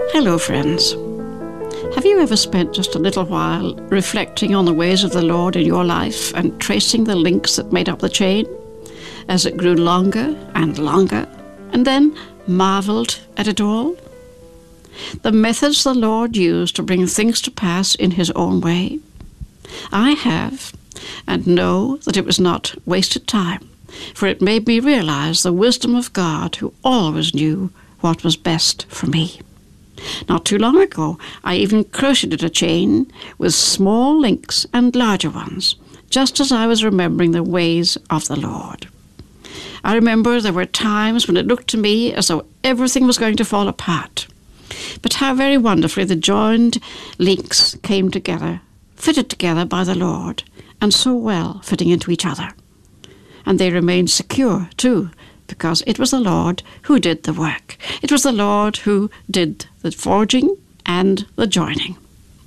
Hello, friends. Have you ever spent just a little while reflecting on the ways of the Lord in your life and tracing the links that made up the chain as it grew longer and longer, and then marveled at it all? The methods the Lord used to bring things to pass in His own way. I have, and know that it was not wasted time, for it made me realize the wisdom of God, who always knew what was best for me. Not too long ago, I even crocheted a chain with small links and larger ones, just as I was remembering the ways of the Lord. I remember there were times when it looked to me as though everything was going to fall apart. But how very wonderfully the joined links came together, fitted together by the Lord, and so well fitting into each other. And they remained secure, too, because it was the Lord who did the work. It was the Lord who did the forging and the joining.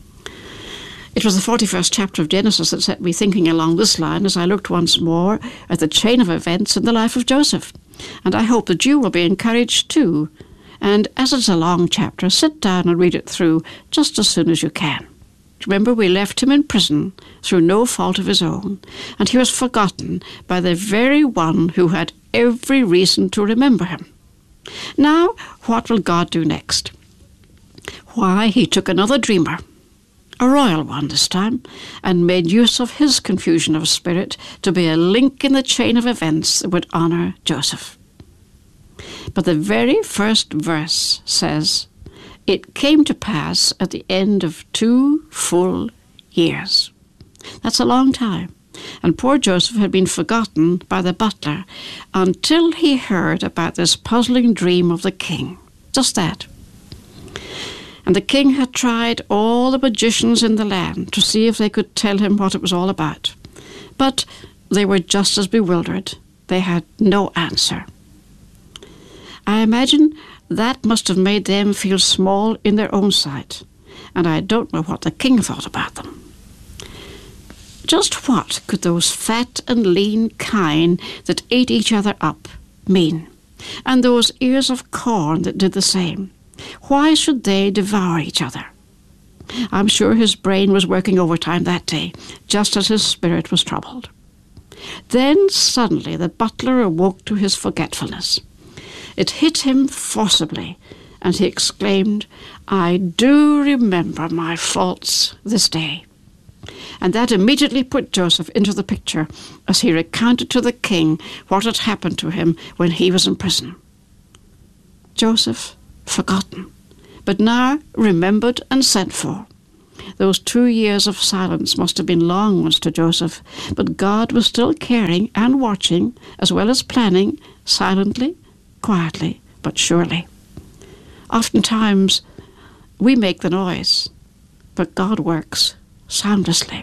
It was the 41st chapter of Genesis that set me thinking along this line as I looked once more at the chain of events in the life of Joseph. And I hope that you will be encouraged too. And as it's a long chapter, sit down and read it through just as soon as you can. Remember, we left him in prison through no fault of his own, and he was forgotten by the very one who had every reason to remember him. Now, what will God do next? Why, he took another dreamer, a royal one this time, and made use of his confusion of spirit to be a link in the chain of events that would honour Joseph. But the very first verse says, "It came to pass at the end of 2 full years." That's a long time. And poor Joseph had been forgotten by the butler until he heard about this puzzling dream of the king. Just that. And the king had tried all the magicians in the land to see if they could tell him what it was all about. But they were just as bewildered. They had no answer. I imagine that must have made them feel small in their own sight, and I don't know what the king thought about them. Just what could those fat and lean kine that ate each other up mean? And those ears of corn that did the same? Why should they devour each other? I'm sure his brain was working overtime that day, just as his spirit was troubled. Then suddenly the butler awoke to his forgetfulness. It hit him forcibly, and he exclaimed, "I do remember my faults this day." And that immediately put Joseph into the picture as he recounted to the king what had happened to him when he was in prison. Joseph, forgotten, but now remembered and sent for. Those 2 years of silence must have been long ones to Joseph, but God was still caring and watching, as well as planning, silently, quietly, but surely. Oftentimes, we make the noise, but God works soundlessly.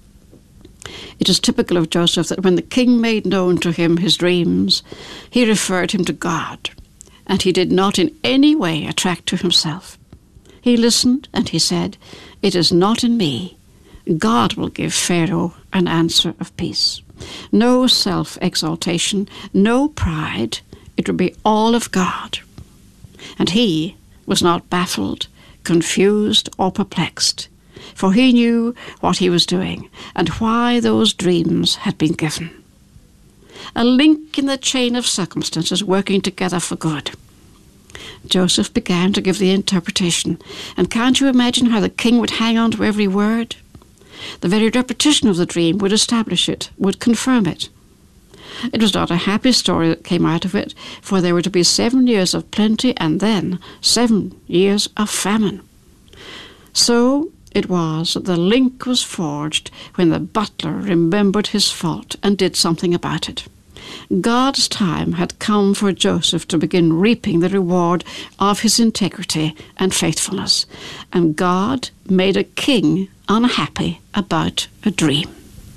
It is typical of Joseph that when the king made known to him his dreams, he referred him to God, and he did not in any way attract to himself. He listened, and he said, "It is not in me. God will give Pharaoh an answer of peace." No self-exaltation, no pride. It would be all of God. And he was not baffled, confused, or perplexed, for he knew what he was doing and why those dreams had been given. A link in the chain of circumstances working together for good. Joseph began to give the interpretation, and can't you imagine how the king would hang on to every word? The very repetition of the dream would establish it, would confirm it. It was not a happy story that came out of it, for there were to be 7 years of plenty and then 7 years of famine. So it was that the link was forged when the butler remembered his fault and did something about it. God's time had come for Joseph to begin reaping the reward of his integrity and faithfulness, and God made a king unhappy about a dream.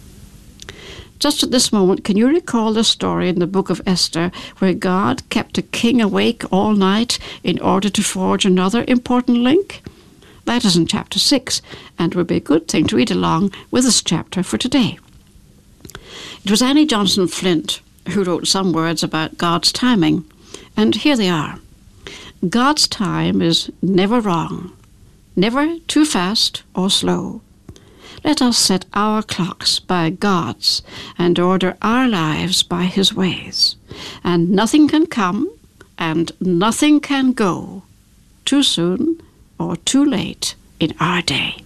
Just at this moment, can you recall the story in the book of Esther where God kept a king awake all night in order to forge another important link? That is in chapter 6, and would be a good thing to read along with this chapter for today. It was Annie Johnson Flint who wrote some words about God's timing, and here they are. God's time is never wrong, never too fast or slow. Let us set our clocks by God's and order our lives by His ways. And nothing can come and nothing can go too soon or too late in our day.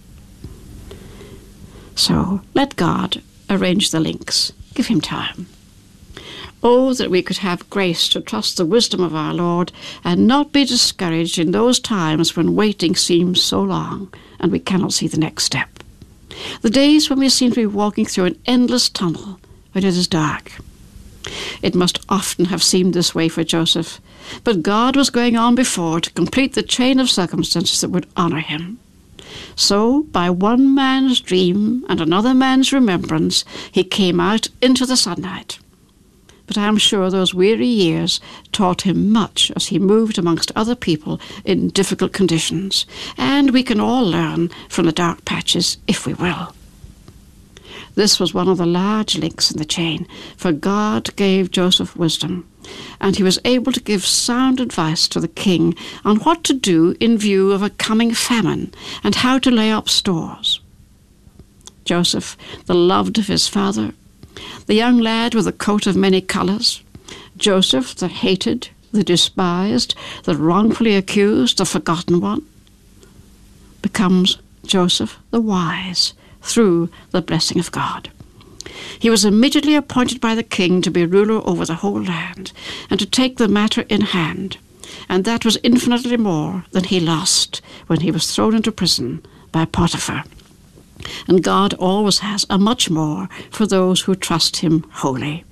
So let God arrange the links. Give Him time. Oh, that we could have grace to trust the wisdom of our Lord and not be discouraged in those times when waiting seems so long and we cannot see the next step. The days when we seem to be walking through an endless tunnel when it is dark. It must often have seemed this way for Joseph, but God was going on before to complete the chain of circumstances that would honor him. So, by one man's dream and another man's remembrance, he came out into the sunlight. But I am sure those weary years taught him much as he moved amongst other people in difficult conditions, and we can all learn from the dark patches if we will. This was one of the large links in the chain, for God gave Joseph wisdom, and he was able to give sound advice to the king on what to do in view of a coming famine and how to lay up stores. Joseph, the loved of his father, the young lad with a coat of many colours, Joseph, the hated, the despised, the wrongfully accused, the forgotten one, becomes Joseph the wise through the blessing of God. He was immediately appointed by the king to be ruler over the whole land and to take the matter in hand, and that was infinitely more than he lost when he was thrown into prison by Potiphar. And God always has a much more for those who trust him wholly.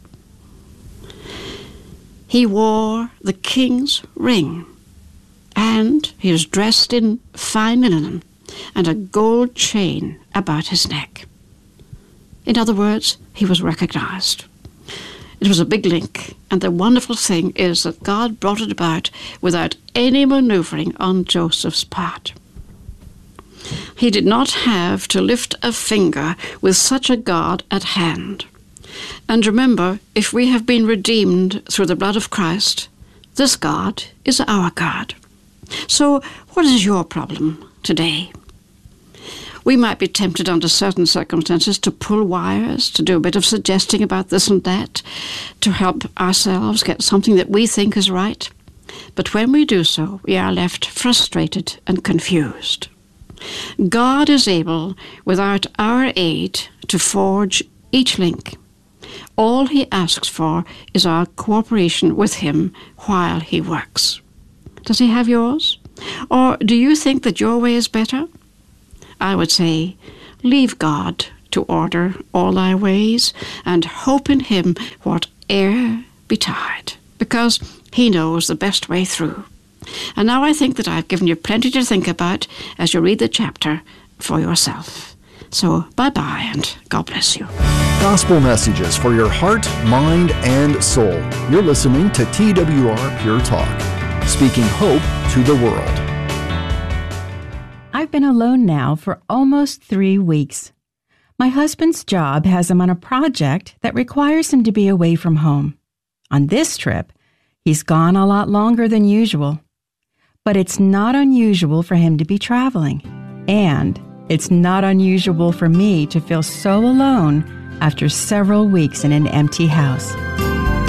He wore the king's ring, and he was dressed in fine linen and a gold chain about his neck. In other words, he was recognized. It was a big link, and the wonderful thing is that God brought it about without any maneuvering on Joseph's part. He did not have to lift a finger with such a God at hand. And remember, if we have been redeemed through the blood of Christ, this God is our God. So what is your problem today? We might be tempted under certain circumstances to pull wires, to do a bit of suggesting about this and that, to help ourselves get something that we think is right. But when we do so, we are left frustrated and confused. God is able, without our aid, to forge each link. All he asks for is our cooperation with him while he works. Does he have yours? Or do you think that your way is better? I would say, leave God to order all thy ways, and hope in him whate'er betide, because he knows the best way through. And now I think that I've given you plenty to think about as you read the chapter for yourself. So bye-bye, and God bless you. Gospel messages for your heart, mind, and soul. You're listening to TWR Pure Talk, speaking hope to the world. I've been alone now for almost 3 weeks. My husband's job has him on a project that requires him to be away from home. On this trip, he's gone a lot longer than usual. But it's not unusual for him to be traveling. And it's not unusual for me to feel so alone after several weeks in an empty house.